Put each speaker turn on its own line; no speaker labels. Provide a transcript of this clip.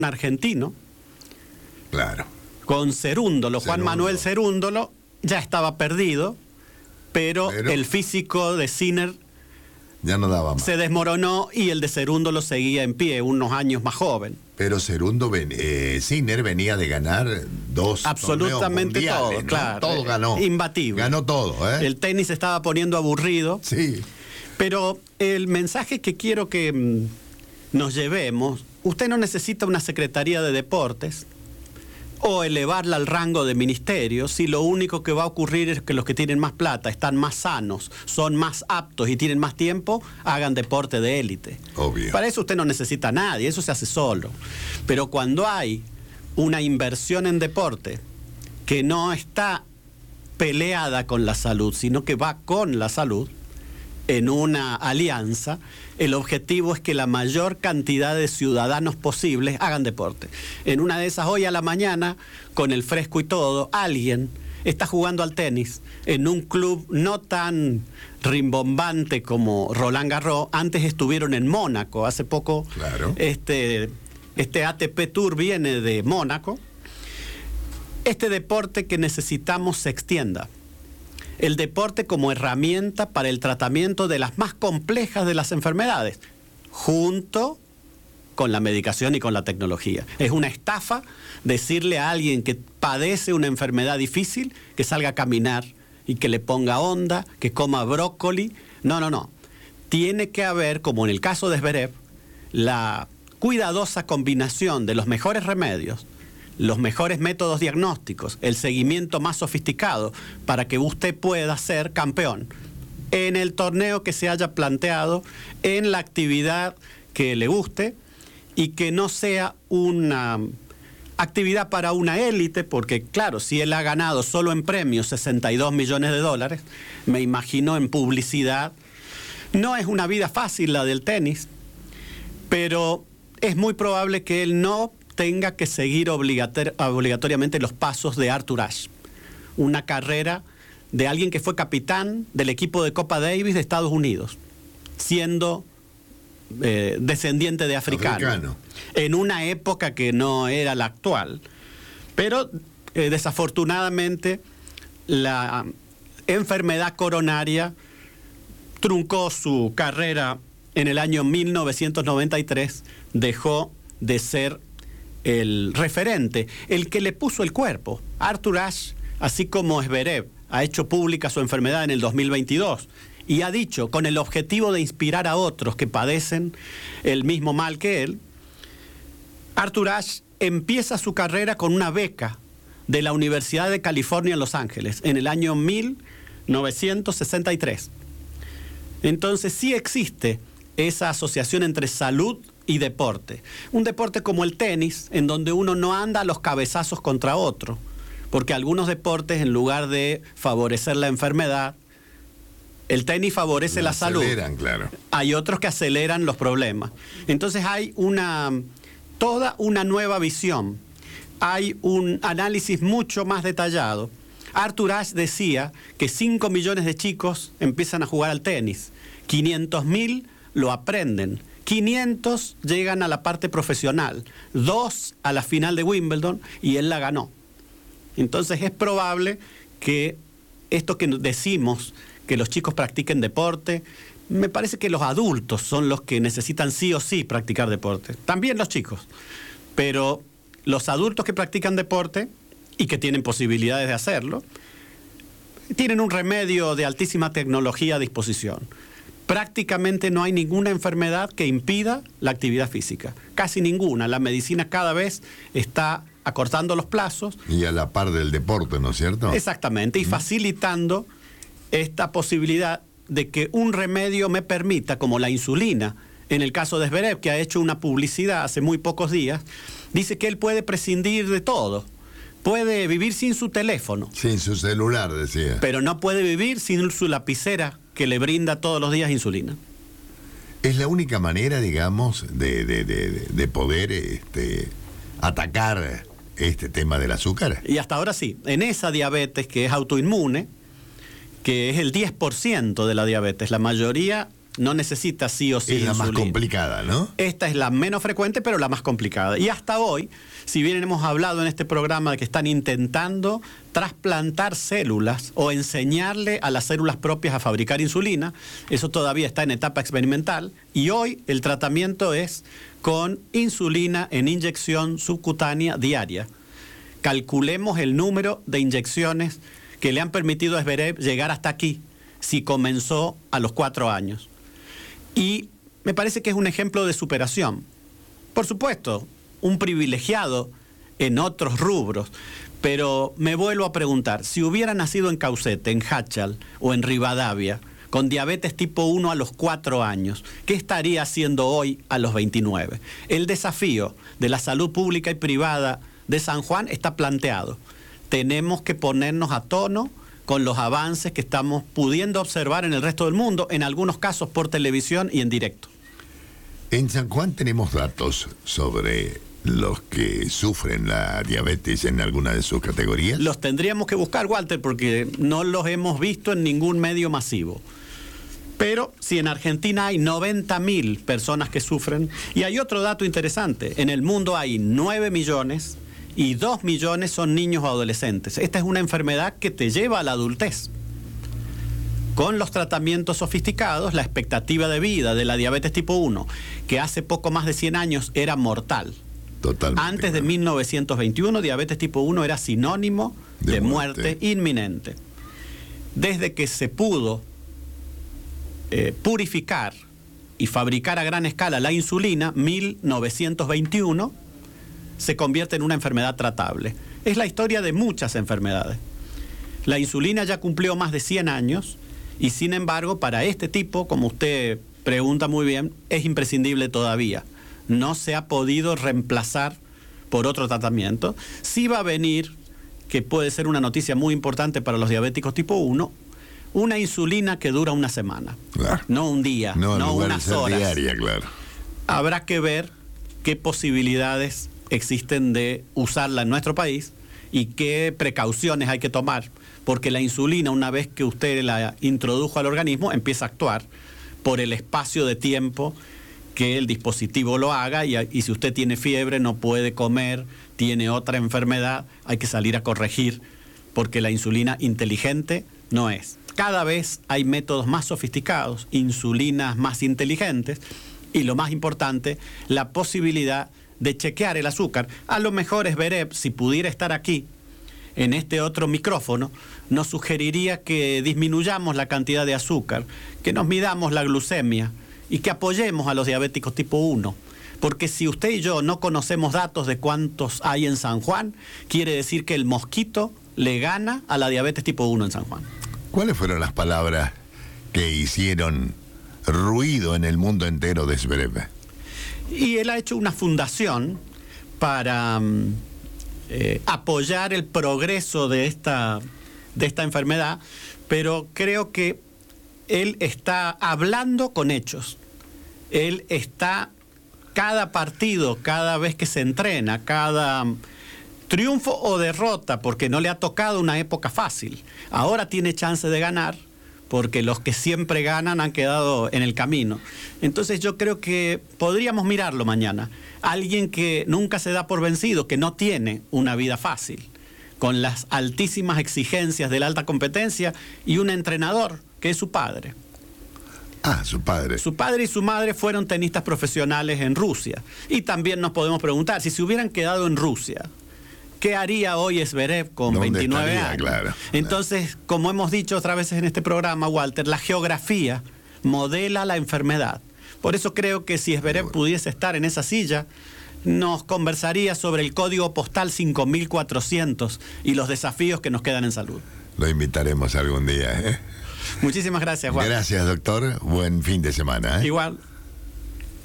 argentino.
Claro.
Con Cerúndolo, Juan Manuel Cerúndolo, ya estaba perdido, pero el físico de Sinner
ya no daba más.
Se desmoronó y el de Cerúndolo seguía en pie, unos años más joven.
Pero Sinner venía de ganar 2
absolutamente
torneos mundiales,
todo,
¿no?
claro.
Todo ganó.
Imbatible.
Ganó todo, ¿eh?
El tenis se estaba poniendo aburrido.
Sí.
Pero el mensaje que quiero que nos llevemos, usted no necesita una Secretaría de Deportes o elevarla al rango de ministerio si lo único que va a ocurrir es que los que tienen más plata, están más sanos, son más aptos y tienen más tiempo, hagan deporte de élite.
Obvio.
Para eso usted no necesita a nadie, eso se hace solo. Pero cuando hay una inversión en deporte que no está peleada con la salud, sino que va con la salud, en una alianza, el objetivo es que la mayor cantidad de ciudadanos posibles hagan deporte. En una de esas, hoy a la mañana, con el fresco y todo, alguien está jugando al tenis en un club no tan rimbombante como Roland Garros. Antes estuvieron en Mónaco, hace poco.
Claro.
Este ATP Tour viene de Mónaco. Este deporte que necesitamos se extienda. El deporte como herramienta para el tratamiento de las más complejas de las enfermedades, junto con la medicación y con la tecnología. Es una estafa decirle a alguien que padece una enfermedad difícil que salga a caminar y que le ponga onda, que coma brócoli. No. Tiene que haber, como en el caso de Zverev, la cuidadosa combinación de los mejores remedios, los mejores métodos diagnósticos, el seguimiento más sofisticado para que usted pueda ser campeón en el torneo que se haya planteado, en la actividad que le guste y que no sea una actividad para una élite, porque claro, si él ha ganado solo en premios $62 millones, me imagino en publicidad. No es una vida fácil la del tenis, pero es muy probable que él no tenga que seguir obligatoriamente los pasos de Arthur Ashe, una carrera de alguien que fue capitán del equipo de Copa Davis de Estados Unidos, siendo descendiente de africano, en una época que no era la actual. Pero desafortunadamente la enfermedad coronaria truncó su carrera en el año 1993, dejó de ser el referente, el que le puso el cuerpo. Arthur Ashe, así como Zverev, ha hecho pública su enfermedad en el 2022 y ha dicho, con el objetivo de inspirar a otros que padecen el mismo mal que él, Arthur Ashe empieza su carrera con una beca de la Universidad de California en Los Ángeles en el año 1963. Entonces sí existe esa asociación entre salud y deporte. Un deporte como el tenis, en donde uno no anda a los cabezazos contra otro, porque algunos deportes, en lugar de favorecer la enfermedad, el tenis favorece la salud.
Claro.
Hay otros que aceleran los problemas. Entonces hay toda una nueva visión. Hay un análisis mucho más detallado. Arthur Ashe decía que 5 millones de chicos empiezan a jugar al tenis. 500.000 lo aprenden. 500 llegan a la parte profesional. 2 a la final de Wimbledon y él la ganó. Entonces es probable que esto que decimos, que los chicos practiquen deporte, me parece que los adultos son los que necesitan sí o sí practicar deporte. También los chicos. Pero los adultos que practican deporte y que tienen posibilidades de hacerlo, tienen un remedio de altísima tecnología a disposición. Prácticamente no hay ninguna enfermedad que impida la actividad física. Casi ninguna. La medicina cada vez está acortando los plazos.
Y a la par del deporte, ¿no es cierto?
Exactamente. Y facilitando esta posibilidad de que un remedio me permita, como la insulina, en el caso de Zverev, que ha hecho una publicidad hace muy pocos días, dice que él puede prescindir de todo. Puede vivir sin su teléfono.
Sin su celular, decía.
Pero no puede vivir sin su lapicera que le brinda todos los días insulina.
Es la única manera, digamos, de poder atacar este tema del azúcar.
Y hasta ahora sí. En esa diabetes que es autoinmune, que es el 10% de la diabetes, la mayoría no necesita sí o sí
Es la más
insulina.
complicada, ¿no?
Esta es la menos frecuente, pero la más complicada. Y hasta hoy, si bien hemos hablado en este programa de que están intentando trasplantar células o enseñarle a las células propias a fabricar insulina, eso todavía está en etapa experimental. Y hoy el tratamiento es con insulina en inyección subcutánea diaria. Calculemos el número de inyecciones que le han permitido a Zverev llegar hasta aquí, si comenzó a los 4 años. Y me parece que es un ejemplo de superación. Por supuesto, un privilegiado en otros rubros, pero me vuelvo a preguntar, si hubiera nacido en Caucete, en Hachal o en Rivadavia, con diabetes tipo 1 a los 4 años, ¿qué estaría haciendo hoy a los 29? El desafío de la salud pública y privada de San Juan está planteado. Tenemos que ponernos a tono con los avances que estamos pudiendo observar en el resto del mundo, en algunos casos por televisión y en directo.
En San Juan tenemos datos sobre los que sufren la diabetes en alguna de sus categorías.
Los tendríamos que buscar, Walter, porque no los hemos visto en ningún medio masivo. Pero si en Argentina hay 90.000 personas que sufren, y hay otro dato interesante, en el mundo hay 9 millones y 2 millones son niños o adolescentes. Esta es una enfermedad que te lleva a la adultez. Con los tratamientos sofisticados, la expectativa de vida de la diabetes tipo 1, que hace poco más de 100 años era mortal.
Totalmente.
Antes de 1921, diabetes tipo 1 era sinónimo de muerte inminente. Desde que se pudo purificar y fabricar a gran escala la insulina, 1921, se convierte en una enfermedad tratable. Es la historia de muchas enfermedades. La insulina ya cumplió más de 100 años y sin embargo para este tipo, como usted pregunta muy bien, es imprescindible todavía. No se ha podido reemplazar por otro tratamiento. Sí va a venir, que puede ser una noticia muy importante para los diabéticos tipo 1, una insulina que dura una semana.
Claro.
No un día, no unas horas.
Diaria, claro.
Habrá que ver qué posibilidades existen de usarla en nuestro país y qué precauciones hay que tomar, porque la insulina, una vez que usted la introdujo al organismo, empieza a actuar por el espacio de tiempo que el dispositivo lo haga, y si usted tiene fiebre, no puede comer, tiene otra enfermedad, hay que salir a corregir, porque la insulina inteligente no es. Cada vez hay métodos más sofisticados, insulinas más inteligentes, y lo más importante, la posibilidad de chequear el azúcar. A lo mejor Zverev, si pudiera estar aquí, en este otro micrófono, nos sugeriría que disminuyamos la cantidad de azúcar, que nos midamos la glucemia y que apoyemos a los diabéticos tipo 1. Porque si usted y yo no conocemos datos de cuántos hay en San Juan, quiere decir que el mosquito le gana a la diabetes tipo 1 en San Juan.
¿Cuáles fueron las palabras que hicieron ruido en el mundo entero de Zverev?
Y él ha hecho una fundación para apoyar el progreso de esta enfermedad, pero creo que él está hablando con hechos. Él está, cada partido, cada vez que se entrena, cada triunfo o derrota, porque no le ha tocado una época fácil. Ahora tiene chance de ganar, porque los que siempre ganan han quedado en el camino. Entonces yo creo que podríamos mirarlo mañana. Alguien que nunca se da por vencido, que no tiene una vida fácil, con las altísimas exigencias de la alta competencia, y un entrenador, que es su padre.
Ah, su padre.
Su padre y su madre fueron tenistas profesionales en Rusia. Y también nos podemos preguntar, si se hubieran quedado en Rusia, ¿qué haría hoy Zverev con 29 años?
Claro.
Entonces, como hemos dicho otras veces en este programa, Walter, la geografía modela la enfermedad. Por eso creo que si Zverev pudiese estar en esa silla, nos conversaría sobre el código postal 5400 y los desafíos que nos quedan en salud.
Lo invitaremos algún día, ¿eh?
Muchísimas gracias, Walter.
Gracias, doctor. Buen fin de semana, ¿eh?
Igual.